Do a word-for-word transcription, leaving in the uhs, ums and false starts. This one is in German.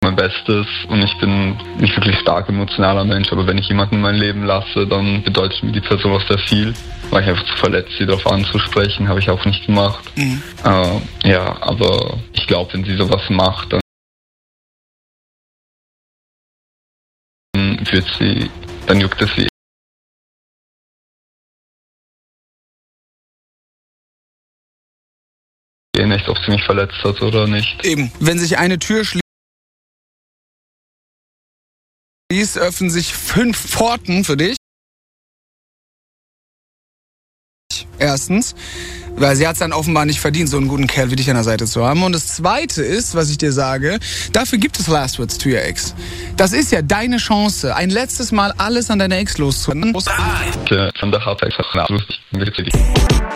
mein Bestes und ich bin nicht wirklich stark emotionaler Mensch, aber wenn ich jemanden in mein Leben lasse, dann bedeutet mir die Person auch sehr viel. War ich einfach zu verletzt, sie darauf anzusprechen, habe ich auch nicht gemacht. Mhm. Äh, ja, aber ich glaube, wenn sie sowas macht, dann wird sie, dann juckt es sie. Nicht, ob sie mich verletzt hat oder nicht. Eben, wenn sich eine Tür schließt, öffnen sich fünf Pforten für dich. Erstens, weil sie hat es dann offenbar nicht verdient, so einen guten Kerl wie dich an der Seite zu haben. Und das Zweite ist, was ich dir sage, dafür gibt es Last Words to your Ex. Das ist ja deine Chance, ein letztes Mal alles an deine Ex loszuwerden. Ja, von der Hauptsache lustig.